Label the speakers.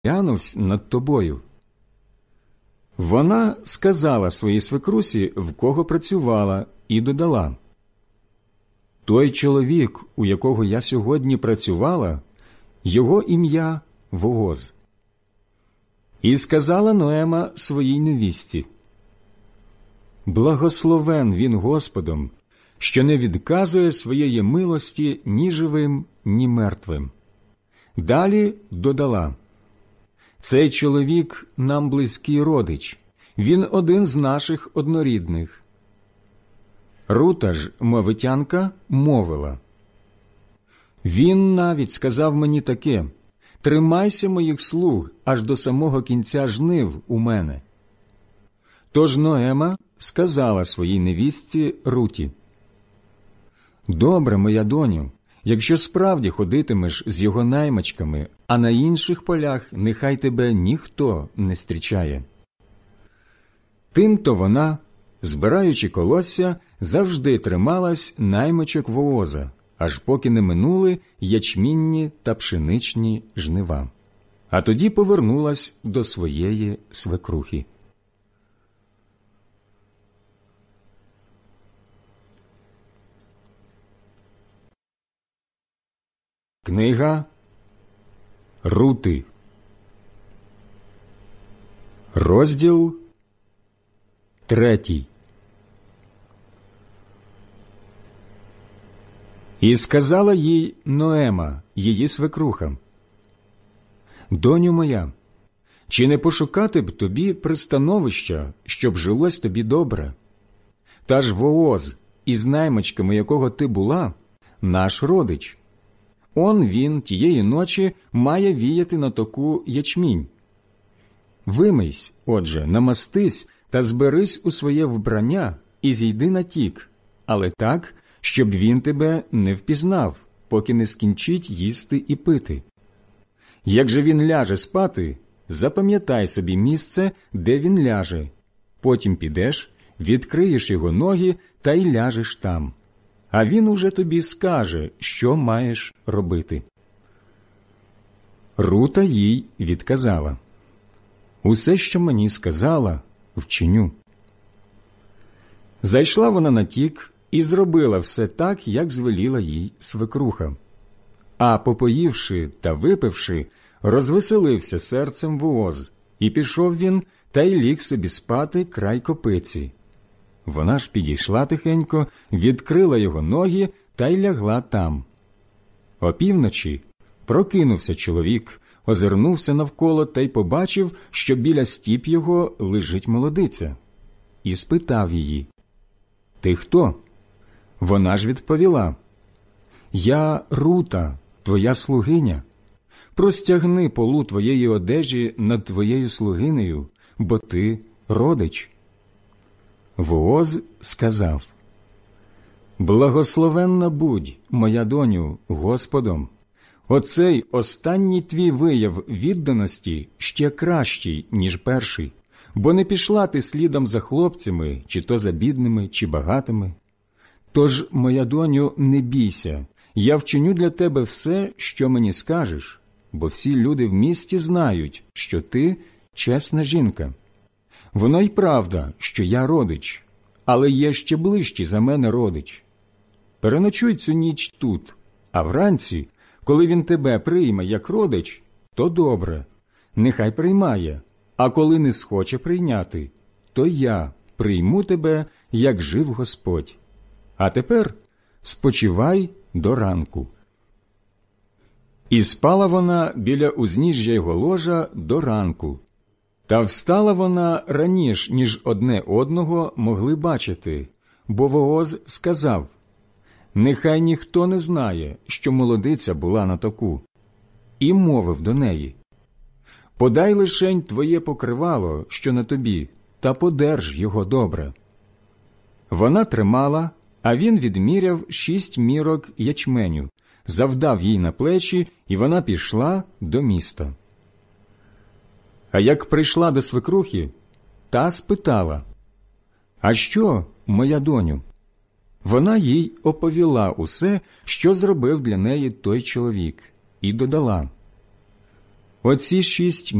Speaker 1: глянувсь над тобою». Вона сказала своїй свекрусі, в кого працювала, і додала: «Той чоловік, у якого я сьогодні працювала, його ім'я Вооз». І сказала Ноема своїй невістці: «Благословен він Господом, що не відказує своєї милості ні живим, ні мертвим». Далі додала: «Цей чоловік нам близький родич, він один з наших однорідних». Рута ж, мовитянка, мовила: «Він навіть сказав мені таке: тримайся моїх слуг аж до самого кінця жнив у мене». Тож Ноема сказала своїй невістці Руті: «Добре, моя доню, якщо справді ходитимеш з його наймичками, а на інших полях нехай тебе ніхто не зустрічає». Тимто вона, збираючи колосся, завжди трималась наймичок Вооза, аж поки не минули ячмінні та пшеничні жнива. А тоді повернулась до своєї свекрухи. Книга Рути, розділ 3. І сказала їй Ноема, її свекруха: «Доню моя, чи не пошукати б тобі пристановища, щоб жилось тобі добре? Та ж Вооз, із наймичками якого ти була, наш родич. Он він тієї ночі має віяти на току ячмінь. Вимийсь, отже, намастись та зберись у своє вбрання і зійди на тік, але так, щоб він тебе не впізнав, поки не скінчить їсти і пити. Як же він ляже спати, запам'ятай собі місце, де він ляже. Потім підеш, відкриєш його ноги та й ляжеш там. А він уже тобі скаже, що маєш робити». Рута їй відказала: «Усе, що мені сказала, вчиню». Зайшла вона на тік і зробила все так, як звеліла їй свекруха. А попоївши та випивши, розвеселився серцем Вооз, і пішов він та й ліг собі спати край копиці. Вона ж підійшла тихенько, відкрила його ноги та й лягла там. Опівночі прокинувся чоловік, озирнувся навколо та й побачив, що біля стіп його лежить молодиця. І спитав її: «Ти хто?» Вона ж відповіла: «Я Рута, твоя слугиня. Простягни полу твоєї одежі над твоєю слугинею, бо ти родич». Вооз сказав: «Благословенна будь, моя доню, Господом. Оцей останній твій вияв відданості ще кращий, ніж перший, бо не пішла ти слідом за хлопцями, чи то за бідними, чи багатими. Тож, моя доню, не бійся, я вчиню для тебе все, що мені скажеш, бо всі люди в місті знають, що ти чесна жінка. Воно й правда, що я родич, але є ще ближчий за мене родич. Переночуй цю ніч тут, а вранці, коли він тебе прийме як родич, то добре, нехай приймає, а коли не схоче прийняти, то я прийму тебе, як жив Господь. А тепер спочивай до ранку». І спала вона біля узніжжя його ложа до ранку. Та встала вона раніш, ніж одне одного могли бачити, бо Вооз сказав: «Нехай ніхто не знає, що молодиця була на току». І мовив до неї: «Подай лишень твоє покривало, що на тобі, та подерж його добре». Вона тримала, а він відміряв 6 мірок ячменю, завдав їй на плечі, і вона пішла до міста. А як прийшла до свекрухи, та спитала: «А що, моя доню?» Вона їй оповіла усе, що зробив для неї той чоловік, і додала: Оці 6